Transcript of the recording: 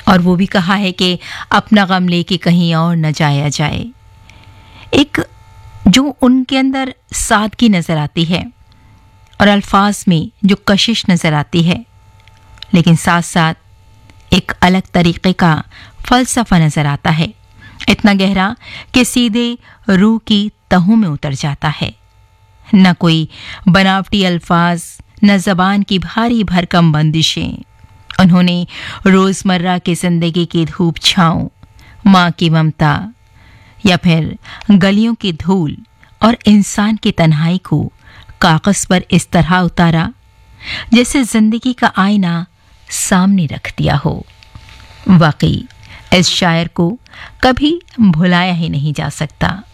और वो भी कहा है कि अपना गम लेके कहीं और न जाया जाए। एक जो उनके अंदर सादगी नजर आती है और अल्फाज में जो कशिश नजर आती है, लेकिन साथ साथ एक अलग तरीके का फलसफा नजर आता है, इतना गहरा कि सीधे रूह की तहों में उतर जाता है। न कोई बनावटी अल्फाज, न जबान की भारी भरकम बंदिशें। उन्होंने रोजमर्रा की जिंदगी की धूप छांव, माँ की ममता या फिर गलियों की धूल और इंसान की तन्हाई को कागज पर इस तरह उतारा जैसे जिंदगी का आईना सामने रख दिया हो। वाकई इस शायर को कभी भुलाया ही नहीं जा सकता।